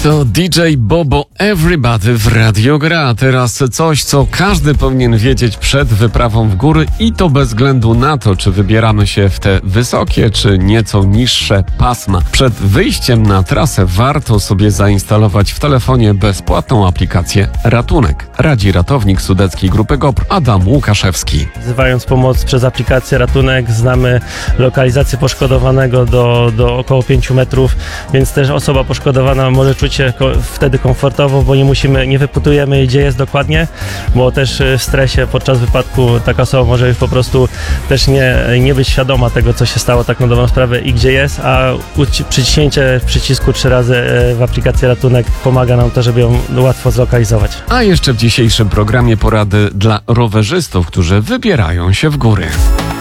To DJ Bobo Everybody w Radio Gra. Teraz coś, co każdy powinien wiedzieć przed wyprawą w góry i to bez względu na to, czy wybieramy się w te wysokie, czy nieco niższe pasma. Przed wyjściem na trasę warto sobie zainstalować w telefonie bezpłatną aplikację Ratunek. Radzi ratownik Sudeckiej Grupy GOPR Adam Łukaszewski. Wzywając pomoc przez aplikację Ratunek, znamy lokalizację poszkodowanego do około 5 metrów, więc też osoba poszkodowana może czuć się wtedy komfortowo, bo nie wypytujemy, gdzie jest dokładnie, bo też w stresie podczas wypadku taka osoba może po prostu też nie być świadoma tego, co się stało tak na dobrą sprawę i gdzie jest, a przyciśnięcie przycisku 3 razy w aplikacji Ratunek pomaga nam to, żeby ją łatwo zlokalizować. A jeszcze w dzisiejszym programie porady dla rowerzystów, którzy wybierają się w góry.